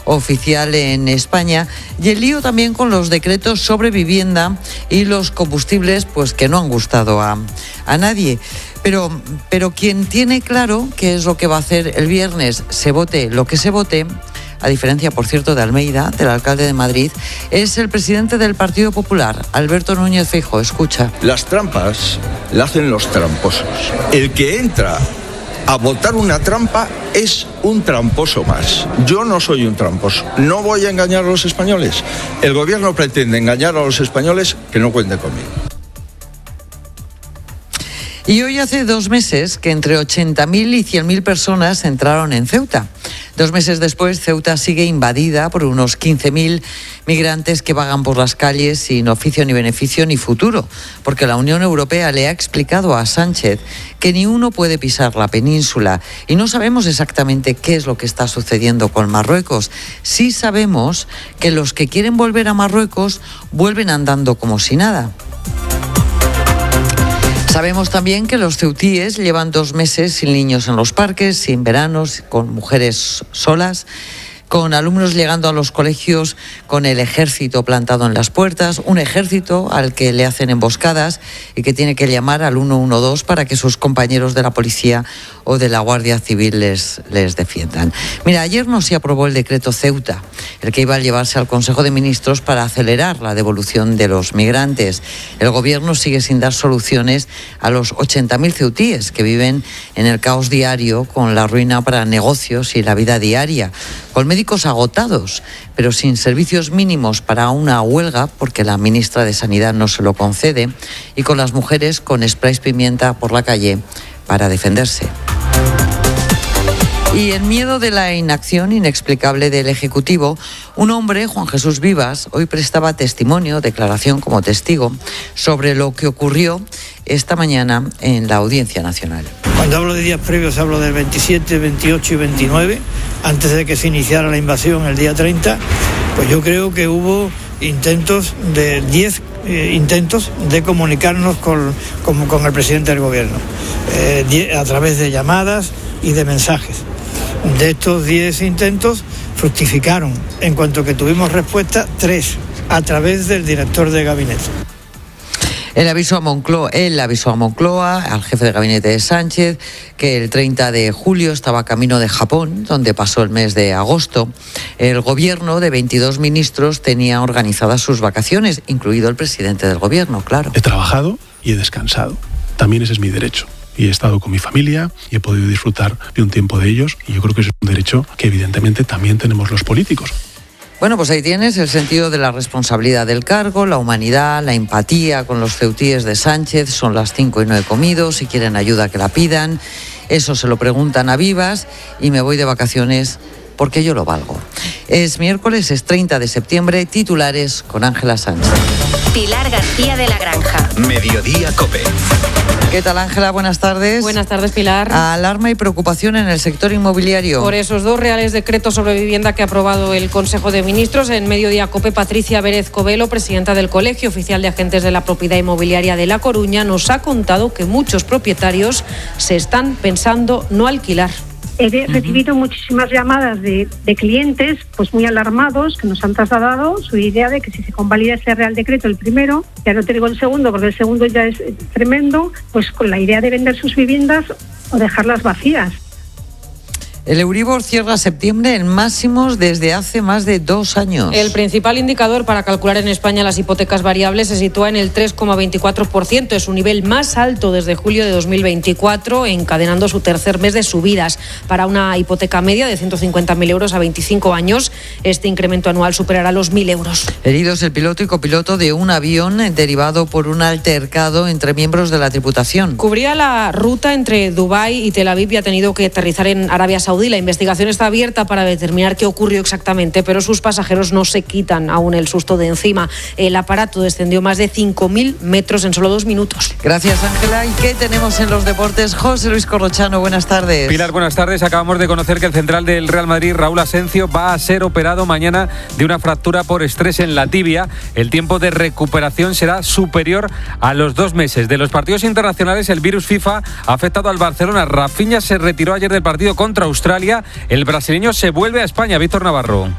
oficial en España, y el lío también con los decretos sobre vivienda y los combustibles, pues que no han gustado a nadie. Pero quien tiene claro qué es lo que va a hacer el viernes, se vote lo que se vote, a diferencia, por cierto, de Almeida, del alcalde de Madrid, es el presidente del Partido Popular, Alberto Núñez Feijóo. Escucha. Las trampas las hacen los tramposos. El que entra a votar una trampa es un tramposo más. Yo no soy un tramposo. No voy a engañar a los españoles. El gobierno pretende engañar a los españoles, que no cuente conmigo. Y hoy hace 2 meses que entre 80.000 y 100.000 personas entraron en Ceuta. 2 meses después, Ceuta sigue invadida por unos 15.000 migrantes que vagan por las calles sin oficio ni beneficio ni futuro, porque la Unión Europea le ha explicado a Sánchez que ni uno puede pisar la península y no sabemos exactamente qué es lo que está sucediendo con Marruecos. Sí sabemos que los que quieren volver a Marruecos vuelven andando como si nada. Sabemos también que los ceutíes llevan 2 meses sin niños en los parques, sin veranos, con mujeres solas, con alumnos llegando a los colegios con el ejército plantado en las puertas, un ejército al que le hacen emboscadas y que tiene que llamar al 112 para que sus compañeros de la policía o de la Guardia Civil les defiendan. Mira, ayer no se aprobó el decreto Ceuta, el que iba a llevarse al Consejo de Ministros para acelerar la devolución de los migrantes. El gobierno sigue sin dar soluciones a los 80.000 ceutíes que viven en el caos diario con la ruina para negocios y la vida diaria, con médicos agotados, pero sin servicios mínimos para una huelga, porque la ministra de Sanidad no se lo concede, y con las mujeres con sprays pimienta por la calle para defenderse. Y en miedo de la inacción inexplicable del Ejecutivo, un hombre, Juan Jesús Vivas, hoy prestaba testimonio, declaración como testigo, sobre lo que ocurrió esta mañana en la Audiencia Nacional. Cuando hablo de días previos hablo del 27, 28 y 29, antes de que se iniciara la invasión el día 30, pues yo creo que hubo intentos de 10 intentos de comunicarnos con el presidente del gobierno, a través de llamadas y de mensajes. De estos 10 intentos fructificaron, en cuanto que tuvimos respuesta, 3 a través del director de gabinete. Él avisó a Moncloa, al jefe de gabinete de Sánchez, que el 30 de julio estaba camino de Japón, donde pasó el mes de agosto. El gobierno de 22 ministros tenía organizadas sus vacaciones, incluido el presidente del gobierno, claro. He trabajado y he descansado. También ese es mi derecho. Y he estado con mi familia y he podido disfrutar de un tiempo de ellos. Y yo creo que es un derecho que evidentemente también tenemos los políticos. Bueno, pues ahí tienes el sentido de la responsabilidad del cargo, la humanidad, la empatía con los ceutíes de Sánchez. Son las 5 y no he comido, si quieren ayuda que la pidan. Eso se lo preguntan a Vivas y me voy de vacaciones porque yo lo valgo. Es miércoles, es 30 de septiembre, titulares con Ángela Sánchez. Pilar García de la Granja. Mediodía COPE. ¿Qué tal, Ángela? Buenas tardes. Buenas tardes, Pilar. Alarma y preocupación en el sector inmobiliario. Por esos 2 reales decretos sobre vivienda que ha aprobado el Consejo de Ministros, en Mediodía COPE, Patricia Vélez Covelo, presidenta del Colegio Oficial de Agentes de la Propiedad Inmobiliaria de La Coruña, nos ha contado que muchos propietarios se están pensando no alquilar. He recibido muchísimas llamadas de clientes pues muy alarmados, que nos han trasladado su idea de que si se convalida ese Real Decreto, el primero, ya no te digo el segundo, porque el segundo ya es tremendo, pues con la idea de vender sus viviendas o dejarlas vacías. El Euribor cierra septiembre en máximos desde hace más de 2 años. El principal indicador para calcular en España las hipotecas variables se sitúa en el 3,24%. Es un nivel más alto desde julio de 2024, encadenando su tercer mes de subidas. Para una hipoteca media de 150.000 euros a 25 años, este incremento anual superará los 1.000 euros. Heridos el piloto y copiloto de un avión derivado por un altercado entre miembros de la tripulación. Cubría la ruta entre Dubái y Tel Aviv y ha tenido que aterrizar en Arabia Saudí. La investigación está abierta para determinar qué ocurrió exactamente, pero sus pasajeros no se quitan aún el susto de encima. El aparato descendió más de 5.000 metros en solo 2 minutos. Gracias, Ángela. ¿Y qué tenemos en los deportes? José Luis Corrochano, buenas tardes. Pilar, buenas tardes. Acabamos de conocer que el central del Real Madrid, Raúl Asencio, va a ser operado mañana de una fractura por estrés en la tibia. El tiempo de recuperación será superior a los 2 meses. De los partidos internacionales, el virus FIFA ha afectado al Barcelona. Rafinha se retiró ayer del partido contra Australia. El brasileño se vuelve a España. Víctor Navarro.